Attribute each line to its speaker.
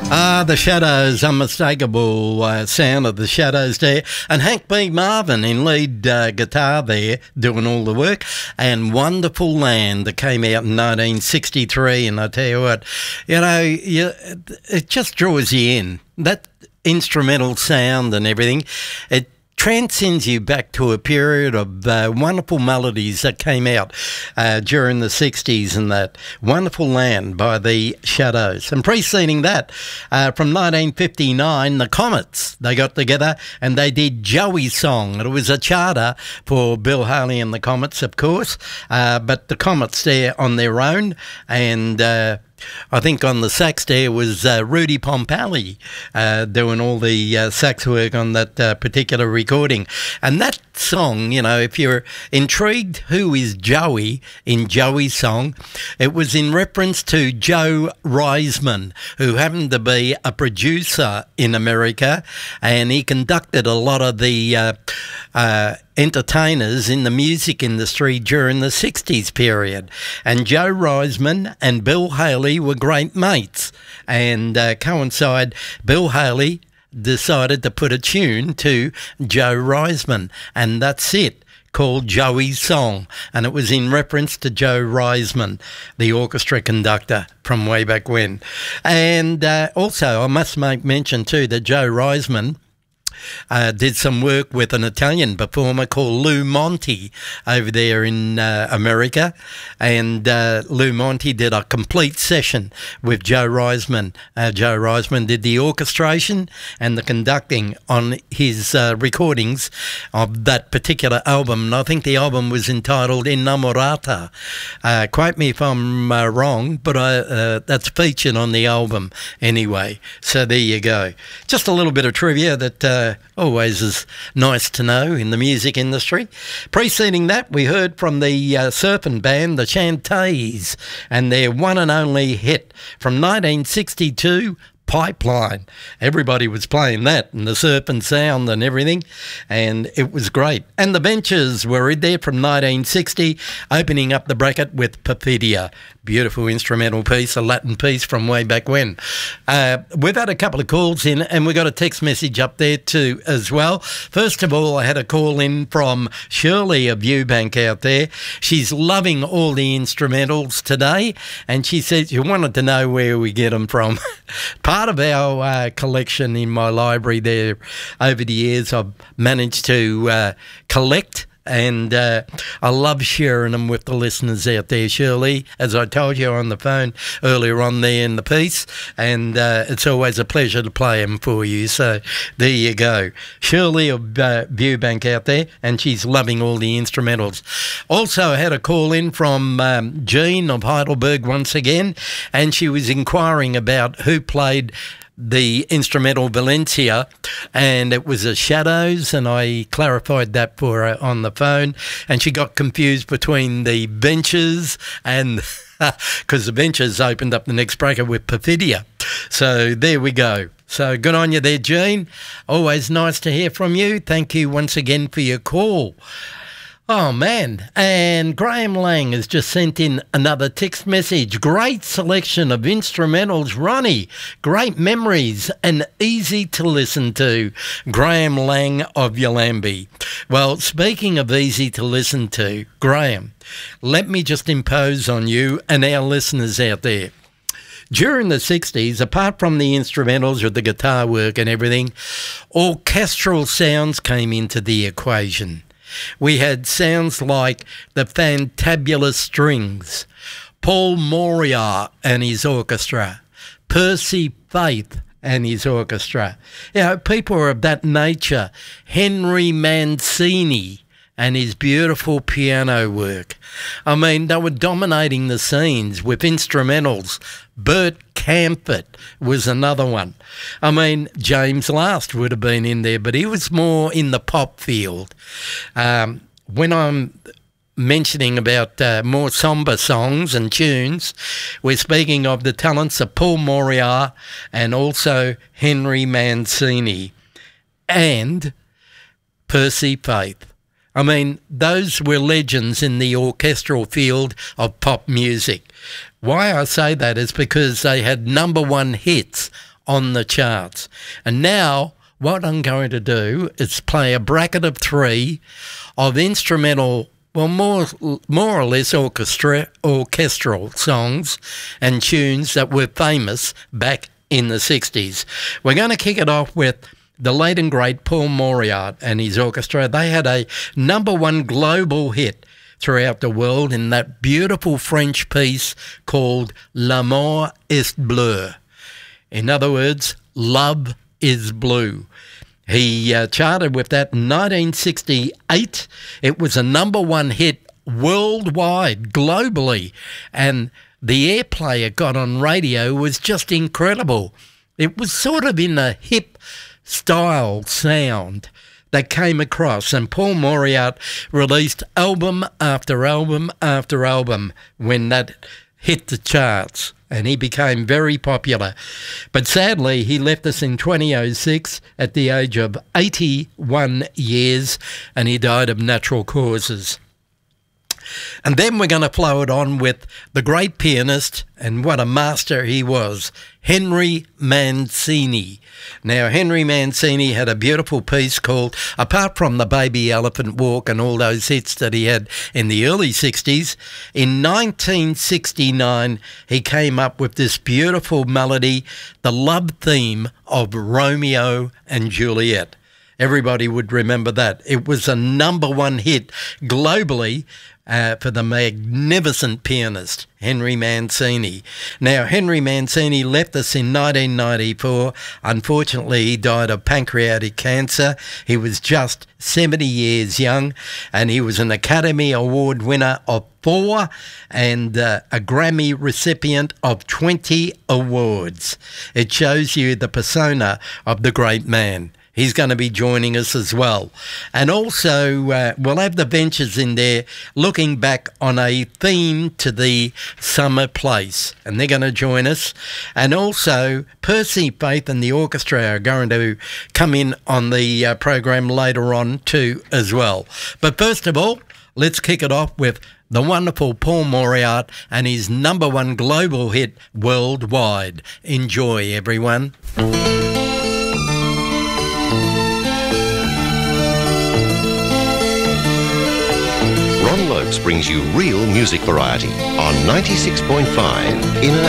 Speaker 1: The Shadows, unmistakable sound of the Shadows there. And Hank B. Marvin in lead guitar there, doing all the work. And Wonderful Land that came out in 1963. And I tell you what, it just draws you in. That instrumental sound and everything, it transcends you back to a period of wonderful melodies that came out during the 60s, and that Wonderful Land by the Shadows. And preceding that, from 1959, the Comets, they got together and they did Joey's Song. It was a charter for Bill Haley and the Comets, of course, but the Comets there on their own, and I think on the sax there was Rudy Pompali doing all the sax work on that particular recording. And that song, you know, if you're intrigued who is Joey in Joey's Song, it was in reference to Joe Reisman, who happened to be a producer in America, and he conducted a lot of the entertainers in the music industry during the 60s period. And Joe Reisman and Bill Haley were great mates, and coincide, Bill Haley decided to put a tune to Joe Reisman, and that's it, called Joey's Song, and it was in reference to Joe Reisman, the orchestra conductor from way back when. And also I must make mention too that Joe Reisman did some work with an Italian performer called Lou Monti over there in America, and Lou Monti did a complete session with Joe Reisman. Joe Reisman did the orchestration and the conducting on his recordings of that particular album, and I think the album was entitled Innamorata. Quote me if I'm wrong, but that's featured on the album anyway. So there you go. Just a little bit of trivia that always is nice to know in the music industry. Preceding that, we heard from the surfing band, the Chantays, and their one and only hit from 1962, Pipeline. Everybody was playing that and the surfing sound and everything, and it was great. And the Benches were in there from 1960, opening up the bracket with Perfidia. Beautiful instrumental piece, a Latin piece from way back when. We've had a couple of calls in, and we got a text message up there too as well. First of all, I had a call in from Shirley of Viewbank out there. She's loving all the instrumentals today, and she said she wanted to know where we get them from. Part of our collection in my library there over the years, I've managed to collect, and I love sharing them with the listeners out there, Shirley, as I told you on the phone earlier on there in the piece, and it's always a pleasure to play them for you. So there you go. Shirley of Viewbank out there, and she's loving all the instrumentals. Also, I had a call in from Jean of Heidelberg once again, and she was inquiring about who played the instrumental Valencia, and it was the Shadows, and I clarified that for her on the phone, and she got confused between the Benches and because the Benches opened up the next bracket with Perfidia. So there we go. So good on you there, Jean. Always nice to hear from you. Thank you once again for your call. Oh, man. And Graham Lang has just sent in another text message. Great selection of instrumentals, Ronnie. Great memories and easy to listen to. Graham Lang of Yallambee. Well, speaking of easy to listen to, Graham, let me just impose on you and our listeners out there. During the 60s, apart from the instrumentals or the guitar work and everything, orchestral sounds came into the equation. We had sounds like the Fantabulous Strings, Paul Moriarty and his orchestra, Percy Faith and his orchestra. You know, people are of that nature. Henry Mancini and his beautiful piano work. I mean, they were dominating the scenes with instrumentals. Bert Camford was another one. I mean, James Last would have been in there, but he was more in the pop field. When I'm mentioning about more somber songs and tunes, we're speaking of the talents of Paul Moriarty and also Henry Mancini and Percy Faith. I mean, those were legends in the orchestral field of pop music. Why I say that is because they had #1 hits on the charts. And now what I'm going to do is play a bracket of 3 of instrumental, well, more or less orchestral songs and tunes that were famous back in the 60s. We're going to kick it off with the late and great Paul Moriarty and his orchestra. They had a #1 global hit throughout the world in that beautiful French piece called L'amour est bleu. In other words, love is blue. He charted with that in 1968. It was a #1 hit worldwide, globally, and the airplay it got on radio was just incredible. It was sort of in a hip style sound that came across, and Paul Moriarty released album after album after album when that hit the charts, and he became very popular. But sadly, he left us in 2006 at the age of 81 years, and he died of natural causes. And then we're going to flow it on with the great pianist, and what a master he was, Henry Mancini. Now, Henry Mancini had a beautiful piece called, apart from the Baby Elephant Walk and all those hits that he had in the early 60s, in 1969 he came up with this beautiful melody, the love theme of Romeo and Juliet. Everybody would remember that. It was a #1 hit globally for the magnificent pianist, Henry Mancini. Now, Henry Mancini left us in 1994. Unfortunately, he died of pancreatic cancer. He was just 70 years young, and he was an Academy Award winner of 4 and a Grammy recipient of 20 awards. It shows you the persona of the great man. He's going to be joining us as well. And also, we'll have the Ventures in there looking back on a theme to the summer place. And they're going to join us. And also, Percy Faith and the orchestra are going to come in on the program later on too as well. But first of all, let's kick it off with the wonderful Paul Moriarty and his #1 global hit worldwide. Enjoy, everyone.
Speaker 2: Ron Lokes brings you real music variety on 96.5 in